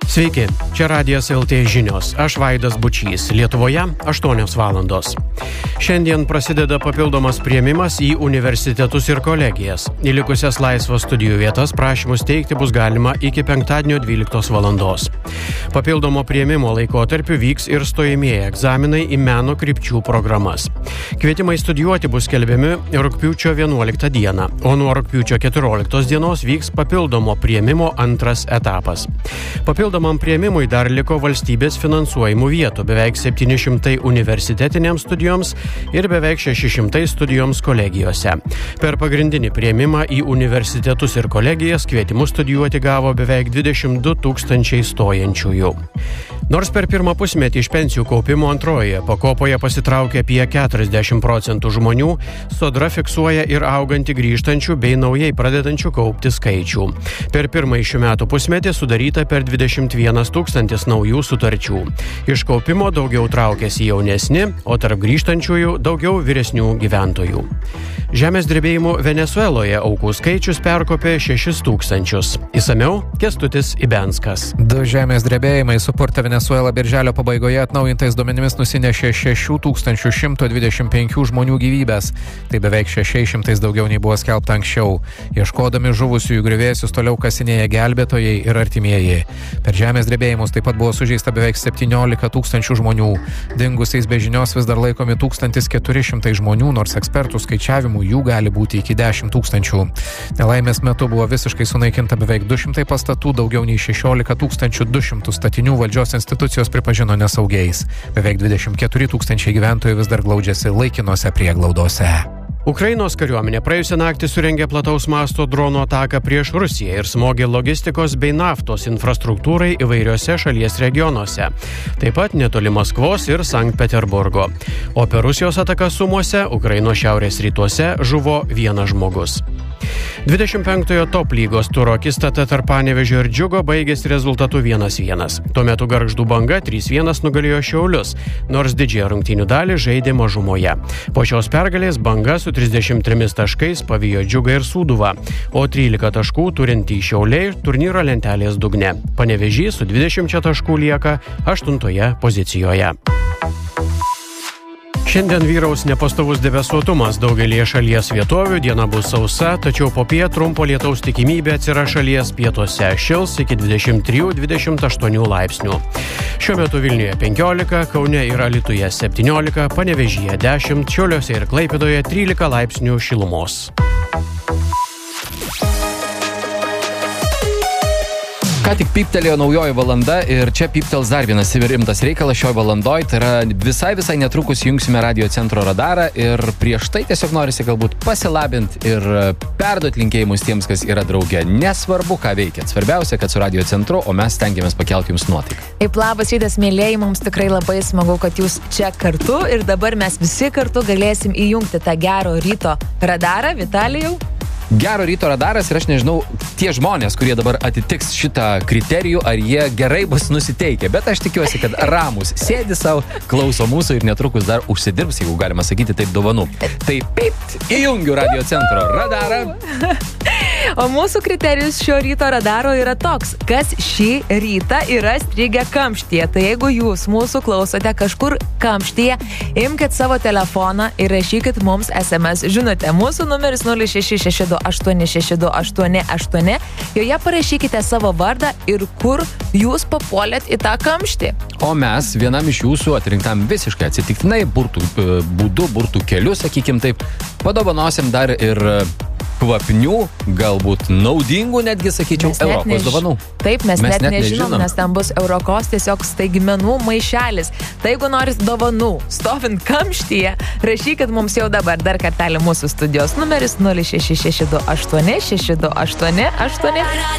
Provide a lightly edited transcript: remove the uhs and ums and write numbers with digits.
Sveiki, čia Radijas LT žinios. Aš Vaidas Bučys. Lietuvoje 8 valandos. Šiandien prasideda papildomas priėmimas į universitetus ir kolegijas. Į likusias laisvas studijų vietas prašymus teikti bus galima iki penktadienio 12 valandos. Papildomo priėmimo laikotarpiu vyks ir stojamieji egzaminai į meno krypčių programas. Kvietimai studijuoti bus skelbiami rugpjūčio 11 dieną, o nuo rugpjūčio 14 dienos vyks papildomo priėmimo antras etapas. Papildomam priėmimui dar liko valstybės finansuojamų vietų, beveik 700 universitetinėms studijoms ir beveik 600 studijoms kolegijose. Per pagrindinį priėmimą į universitetus ir kolegijas kvietimus studijuoti gavo beveik 22 000 stojančiųjų. Nors per pirmą pusmetį iš pensijų kaupimo antrojoje pakopoje pasitraukė apie 40% žmonių, Sodra fiksuoja ir augantį grįžtančių bei naujai pradedančių kaupti skaičių. Per pirmąjį šių metų pusmetį sudaryta per 21 000 naujų sutarčių. Iš kaupimo daugiau traukėsi jaunesni, o tarp grįžtančiųjų daugiau vyresnių gyventojų. Žemės drebėjimų Venesueloje aukų skaičius perkopė 6 000. Išsamiau Kęstutis Ibenskas. 2 žemės drebėjimai supurtė Venesuelą birželio pabaigoje atnaujintais duomenimis nusinešė 6125 žmonių gyvybės. Tai beveik 600 daugiau nei buvo skelbta anksčiau. Ieškodami žuvusiųjų griuvėsius toliau kasinėja gelbėtojai ir artimieji. Per žemės drebėjimus taip pat buvo sužeista beveik 17 000 žmonių. Dingusiais be žinios vis dar laikomi 1400 žmonių, nors ekspertų skaičiavimų jų gali būti iki 10 000. Nelaimės metu buvo visiškai sunaikinta beveik 200 pastatų, daugiau nei 16 200 statinių valdžios institucijos pripažino nesaugiais. Beveik 24 000 gyventojų vis dar glaudžiasi laikinose prieglaudose. Ukrainos kariuomenė praėjusią naktį surengė plataus masto dronų ataką prieš Rusiją ir smogė logistikos bei naftos infrastruktūrai įvairiose šalies regionuose. Taip pat netoli Maskvos ir Sankt Peterburgo. O per Rusijos ataką Sumuose, Ukrainos šiaurės rytuose, žuvo 1 žmogus. 25-ojo top lygos turo akistata tarp Panevėžio ir Džiugo baigėsi rezultatu 1-1. Tuo metu Gargždų Banga 3-1 nugalėjo Šiaulius, nors didžiąją rungtynių dalį žaidė mažumoje. Po šios pergalės Banga su 33 taškais pavijo Džiugą ir Sūduvą, o 13 taškų turintį Šiauliai turnyro lentelės dugne. Panevėžys su 20 taškų lieka 8 pozicijoje. Šiandien vyraus nepastovus debesuotumas daugelį šalies vietovių, diena bus sausa, tačiau popiet trumpo lietaus tikimybė atsiras šalies pietuose, šils iki 23-28 laipsnių. Šiuo metu Vilniuje 15, Kaune ir Alytuje 17, Panevėžyje 10, Šiauliuose ir Klaipėdoje 13 laipsnių šilumos. Ką tik pyptelėjo naujoji valanda ir čia pyptels dar vienas rimtas reikalas šioj valandoj. Tai yra visai netrukus jungsime Radio Centro radarą ir prieš tai tiesiog norisi galbūt pasilabint ir perduot linkėjimus tiems, kas yra drauge. Nesvarbu, ką veikiat. Svarbiausia, kad su Radio Centru, o mes stengiamės pakelti jums nuotaiką. Taip, labas rytas, mėlėjai, mums tikrai labai smagu, kad jūs čia kartu ir dabar mes visi kartu galėsim įjungti tą gero ryto radarą. Vitalijau? Gero ryto radaras ir aš nežinau, tie žmonės, kurie dabar atitiks šitą kriterijų, ar jie gerai bus nusiteikę, bet aš tikiuosi, kad ramus sėdi savo, klauso mūsų ir netrukus dar užsidirbs, jeigu galima sakyti taip, dovanų. Tai pipt, įjungiu Radio Centro radarą. O mūsų kriterijus šio ryto radaro yra toks, kas šį rytą yra strigę kamštyje. Tai jeigu jūs mūsų klausote kažkur kamštyje, imkite savo telefoną ir rašykit mums SMS žinutę. Mūsų numeris 066286288. Joje parašykite savo vardą ir kur jūs papuolėt į tą kamštį. O mes vienam iš jūsų atrinktam visiškai atsitiktinai burtų keliu, sakykim taip, padovanosim dar ir kvapnių, galbūt naudingų, netgi sakyčiau, Eurokos dovanų. Taip, mes net nežinom, nes ten bus Eurokos tiesiog staigmenų maišelis. Tai jeigu norit dovanų, stovint kamštyje, rašykit mums jau dabar dar kartelį mūsų studijos numeris 066286288.